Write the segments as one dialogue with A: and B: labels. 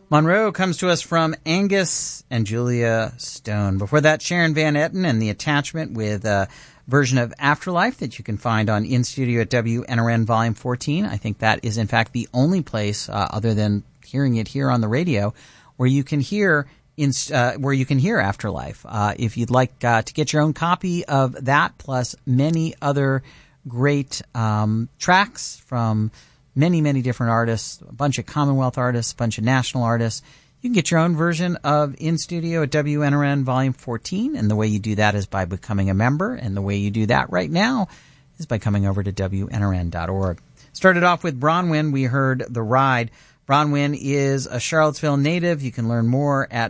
A: Monroe comes to us from Angus and Julia Stone. Before that, Sharon Van Etten and The Attachment with a version of Afterlife that you can find on In Studio at WNRN Volume 14. I think that is, in fact, the only place, other than hearing it here on the radio, where you can hear Afterlife. If you'd like to get your own copy of that, plus many other great tracks from many, many different artists, a bunch of Commonwealth artists, a bunch of national artists. You can get your own version of In Studio at WNRN Volume 14, and the way you do that is by becoming a member, and the way you do that right now is by coming over to WNRN.org. Started off with Bronwyn. We heard The Ride. Bronwyn is a Charlottesville native. You can learn more at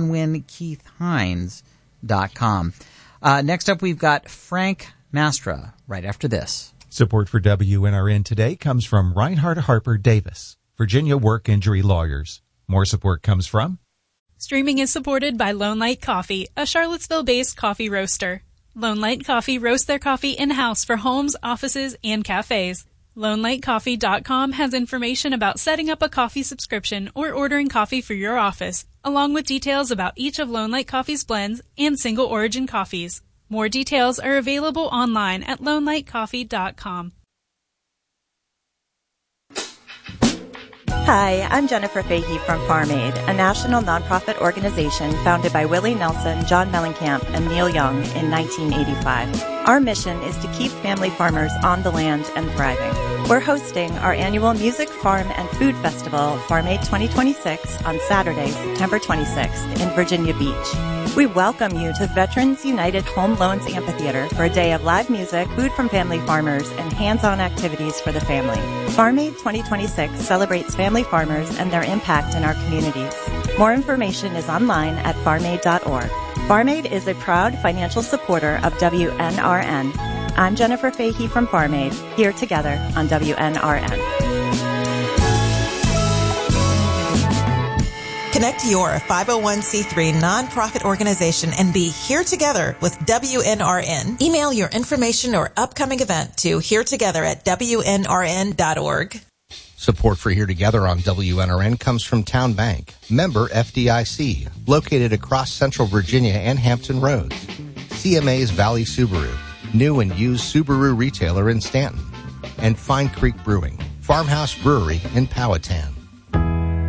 A: BronwynKeithHines.com. Next up, we've got Frank Mastra right after this.
B: Support for WNRN today comes from Reinhard Harper Davis, Virginia Work Injury Lawyers. More support comes from...
C: Streaming is supported by Lone Light Coffee, a Charlottesville-based coffee roaster. Lone Light Coffee roasts their coffee in-house for homes, offices, and cafes. LoneLightCoffee.com has information about setting up a coffee subscription or ordering coffee for your office, along with details about each of Lone Light Coffee's blends and single origin coffees. More details are available online at LoneLightCoffee.com.
D: Hi, I'm Jennifer Fahey from Farm Aid, a national nonprofit organization founded by Willie Nelson, John Mellencamp, and Neil Young in 1985. Our mission is to keep family farmers on the land and thriving. We're hosting our annual Music, Farm, and Food Festival, Farm Aid 2026, on Saturday, September 26th in Virginia Beach. We welcome you to Veterans United Home Loans Amphitheater for a day of live music, food from family farmers, and hands-on activities for the family. Farm Aid 2026 celebrates family farmers and their impact in our communities. More information is online at farmaid.org. Farm Aid is a proud financial supporter of WNRN. I'm Jennifer Fahey from Farm Aid, here together on WNRN.
E: Connect your 501c3 nonprofit organization and be here together with WNRN. Email your information or upcoming event to heretogether@WNRN.org.
F: Support for Here Together on WNRN comes from Town Bank, member FDIC, located across Central Virginia and Hampton Roads. CMA's Valley Subaru, new and used Subaru retailer in Stanton. And Fine Creek Brewing, Farmhouse Brewery in Powhatan.